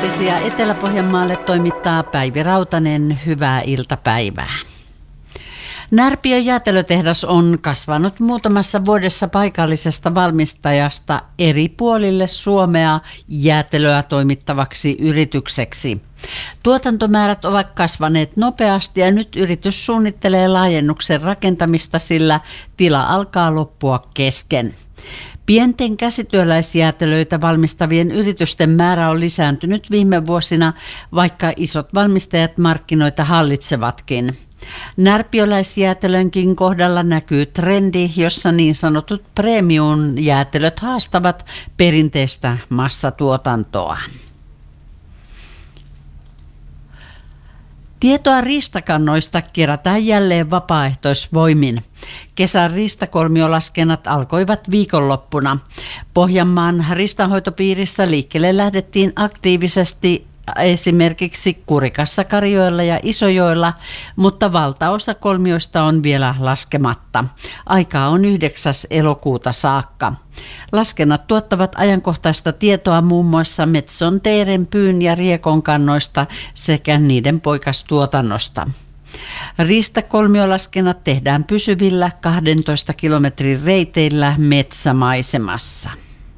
Uutisia Etelä-Pohjanmaalle toimittaa Päivi Rautanen. Hyvää iltapäivää. Närpiön jäätelötehdas on kasvanut muutamassa vuodessa paikallisesta valmistajasta eri puolille Suomea jäätelöä toimittavaksi yritykseksi. Tuotantomäärät ovat kasvaneet nopeasti ja nyt yritys suunnittelee laajennuksen rakentamista, sillä tila alkaa loppua kesken. Pienten käsityöläisjäätelöitä valmistavien yritysten määrä on lisääntynyt viime vuosina, vaikka isot valmistajat markkinoita hallitsevatkin. Närpiöläisjäätelönkin kohdalla näkyy trendi, jossa niin sanotut premium-jäätelöt haastavat perinteistä massatuotantoa. Tietoa riistakannoista kerätään jälleen vapaaehtoisvoimin. Kesän riistakolmiolaskennat alkoivat viikonloppuna. Pohjanmaan riistanhoitopiirissä liikkeelle lähdettiin aktiivisesti esimerkiksi Kurikassa, Karijoella ja Isojoella, mutta valtaosa kolmioista on vielä laskematta. Aikaa on 9. elokuuta saakka. Laskennat tuottavat ajankohtaista tietoa muun muassa metson, teeren, pyyn ja riekon kannoista sekä niiden poikastuotannosta. Riistakolmiolaskennat tehdään pysyvillä 12 kilometrin reiteillä metsämaisemassa.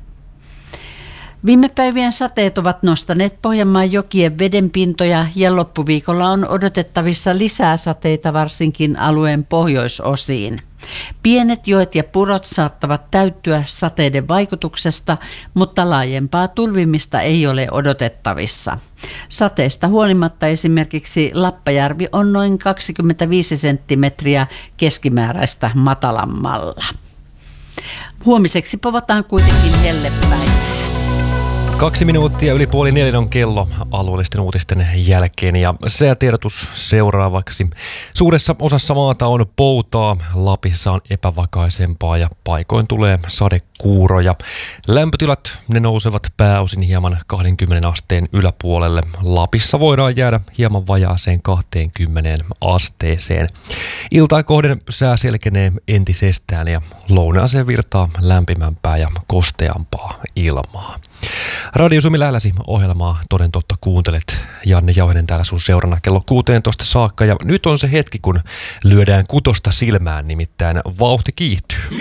Viime päivien sateet ovat nostaneet Pohjanmaan jokien vedenpintoja ja loppuviikolla on odotettavissa lisää sateita varsinkin alueen pohjoisosiin. Pienet joet ja purot saattavat täyttyä sateiden vaikutuksesta, mutta laajempaa tulvimista ei ole odotettavissa. Sateesta huolimatta esimerkiksi Lappajärvi on noin 25 senttimetriä keskimääräistä matalammalla. Huomiseksi povataan kuitenkin hellepäivää. 2 minuuttia yli 3:30 on kello alueellisten uutisten jälkeen ja säätiedotus seuraavaksi. Suuressa osassa maata on poutaa, Lapissa on epävakaisempaa ja paikoin tulee sadekuuroja. Lämpötilat ne nousevat pääosin hieman 20 asteen yläpuolelle. Lapissa voidaan jäädä hieman vajaaseen 20 asteeseen. Iltaa kohden sää selkenee entisestään ja lounaaseen virtaa lämpimämpää ja kosteampaa ilmaa. Radio Suomi lähelläsi ohjelmaa toden totta kuuntelet. Janne Jauhinen täällä sun seurana kello 16 saakka ja nyt on se hetki, kun lyödään kutosta silmään, nimittäin vauhti kiihtyy.